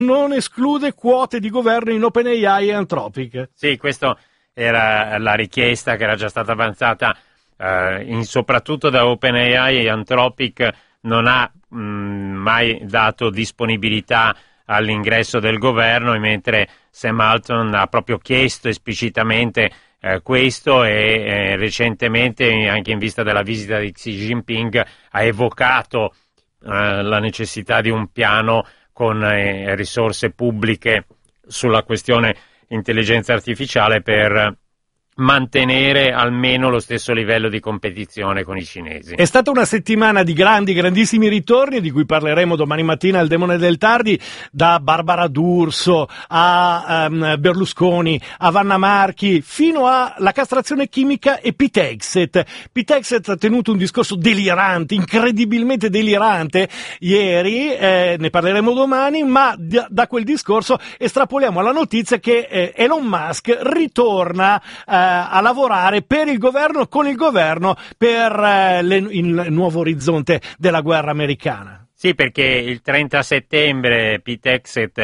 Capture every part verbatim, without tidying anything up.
non esclude quote di governo in OpenAI e Anthropic. Sì, questa era la richiesta che era già stata avanzata eh, in, soprattutto da OpenAI. e Anthropic non ha mh, mai dato disponibilità all'ingresso del governo, mentre Sam Altman ha proprio chiesto esplicitamente eh, questo e eh, recentemente, anche in vista della visita di Xi Jinping, ha evocato eh, la necessità di un piano con eh, risorse pubbliche sulla questione intelligenza artificiale per mantenere almeno lo stesso livello di competizione con i cinesi. È stata una settimana di grandi, grandissimi ritorni, di cui parleremo domani mattina al Demone del Tardi, da Barbara D'Urso a um, Berlusconi, a Vanna Marchi, fino alla castrazione chimica e Pete Hegseth. Pete Hegseth ha tenuto un discorso delirante, incredibilmente delirante, ieri, eh, ne parleremo domani, ma da, da quel discorso estrapoliamo alla notizia che eh, Elon Musk ritorna eh, a lavorare per il governo, con il governo, per eh, le, il nuovo orizzonte della guerra americana. Sì, perché il trenta settembre Pete Hegseth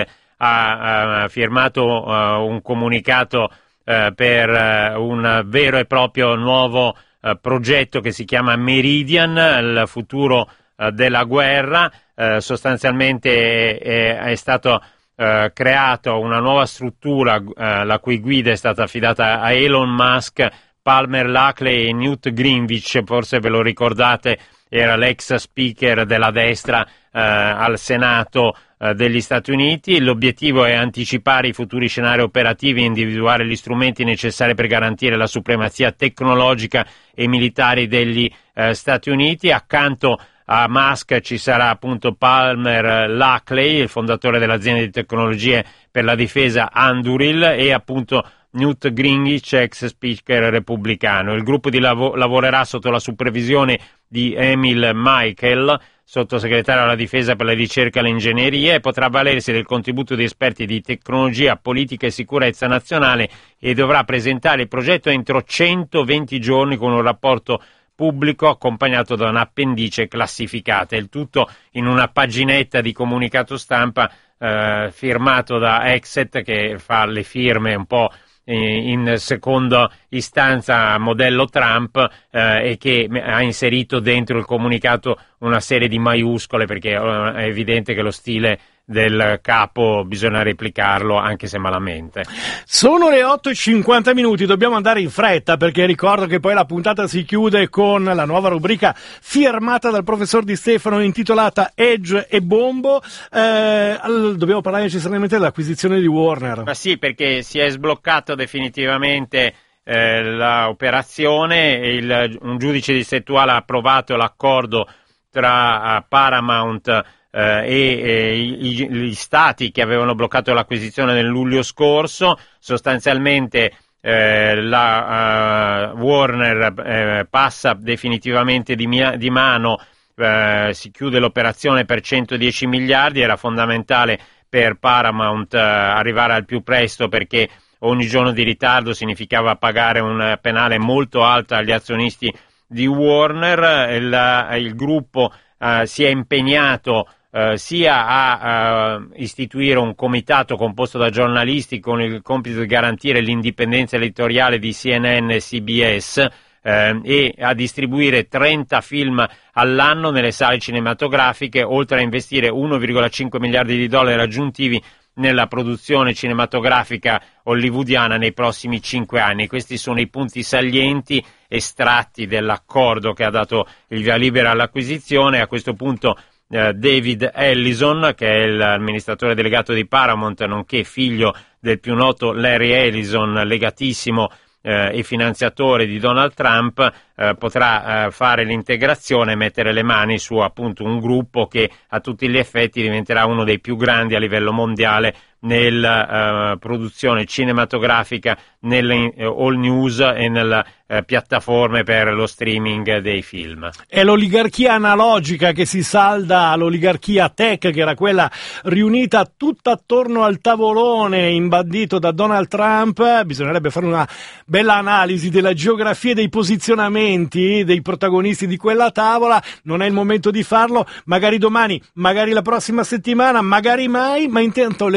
ha, ha firmato uh, un comunicato uh, per uh, un vero e proprio nuovo uh, progetto che si chiama Meridian, il futuro uh, della guerra. Uh, sostanzialmente è, è stato Uh, creato una nuova struttura uh, la cui guida è stata affidata a Elon Musk, Palmer Luckey e Newt Gingrich. Forse ve lo ricordate, era l'ex speaker della destra uh, al Senato uh, degli Stati Uniti. L'obiettivo è anticipare i futuri scenari operativi e individuare gli strumenti necessari per garantire la supremazia tecnologica e militare degli uh, Stati Uniti. Accanto a Musk ci sarà appunto Palmer Luckey, il fondatore dell'azienda di tecnologie per la difesa Anduril, e appunto Newt Gingrich, ex speaker repubblicano. Il gruppo di lav- lavorerà sotto la supervisione di Emil Michael, sottosegretario alla difesa per la ricerca e l'ingegneria, e potrà avvalersi del contributo di esperti di tecnologia, politica e sicurezza nazionale, e dovrà presentare il progetto entro centoventi giorni con un rapporto pubblico accompagnato da un'appendice classificata. Il tutto in una paginetta di comunicato stampa eh, firmato da Hegseth, che fa le firme un po' in seconda istanza modello Trump, eh, e che ha inserito dentro il comunicato una serie di maiuscole, perché è evidente che lo stile del capo bisogna replicarlo, anche se malamente. Sono le otto e cinquanta minuti, dobbiamo andare in fretta, perché ricordo che poi la puntata si chiude con la nuova rubrica firmata dal professor Di Stefano intitolata Edge e Bombo. Eh, dobbiamo parlare necessariamente dell'acquisizione di Warner. Ma sì, perché si è sbloccato definitivamente eh, l'operazione. Il, un giudice distrettuale ha approvato l'accordo tra uh, Paramount Uh, e, e i, gli stati che avevano bloccato l'acquisizione nel luglio scorso. Sostanzialmente eh, la uh, Warner eh, passa definitivamente di, mia, di mano, eh, si chiude l'operazione per centodieci miliardi. Era fondamentale per Paramount eh, arrivare al più presto, perché ogni giorno di ritardo significava pagare un penale molto alto agli azionisti di Warner. Il, il gruppo eh, si è impegnato Uh, sia a uh, istituire un comitato composto da giornalisti con il compito di garantire l'indipendenza editoriale di C N N e C B S uh, e a distribuire trenta film all'anno nelle sale cinematografiche, oltre a investire uno virgola cinque miliardi di dollari aggiuntivi nella produzione cinematografica hollywoodiana nei prossimi cinque anni. Questi sono i punti salienti estratti dell'accordo che ha dato il via libera all'acquisizione. A questo punto Uh, David Ellison, che è l'amministratore delegato di Paramount, nonché figlio del più noto Larry Ellison, legatissimo uh, e finanziatore di Donald Trump, uh, potrà uh, fare l'integrazione e mettere le mani su appunto un gruppo che a tutti gli effetti diventerà uno dei più grandi a livello mondiale nella uh, produzione cinematografica, nelle uh, all news e nelle uh, piattaforme per lo streaming dei film. È l'oligarchia analogica che si salda all'oligarchia tech, che era quella riunita tutta attorno al tavolone imbandito da Donald Trump. Bisognerebbe fare una bella analisi della geografia e dei posizionamenti dei protagonisti di quella tavola. Non è il momento di farlo, magari domani, magari la prossima settimana, magari mai, ma intanto le